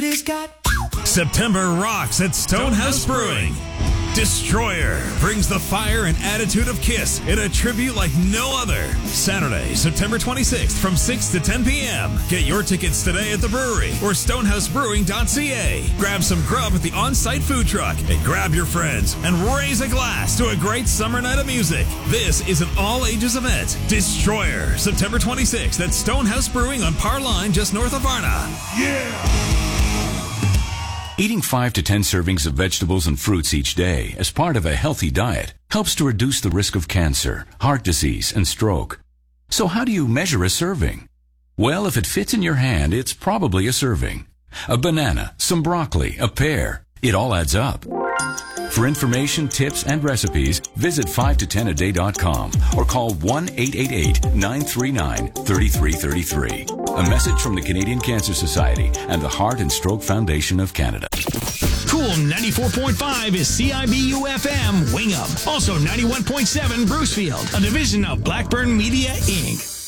September rocks at Stonehouse Brewing. Destroyer brings the fire and attitude of Kiss in a tribute like no other. Saturday, September 26th from 6 to 10 p.m. Get your tickets today at the brewery or stonehousebrewing.ca. Grab some grub at the on-site food truck and grab your friends and raise a glass to a great summer night of music. This is an all-ages event. Destroyer, September 26th at Stonehouse Brewing on Par Line just north of Varna. Yeah! Eating 5 to 10 servings of vegetables and fruits each day as part of a healthy diet helps to reduce the risk of cancer, heart disease, and stroke. So how do you measure a serving? Well, if it fits in your hand, it's probably a serving. A banana, some broccoli, a pear. It all adds up. For information, tips, and recipes, visit 5to10aday.com or call 1-888-939-3333. A message from the Canadian Cancer Society and the Heart and Stroke Foundation of Canada. Cool 94.5 is CIBU-FM Wingham. Also 91.7 Brucefield, a division of Blackburn Media, Inc.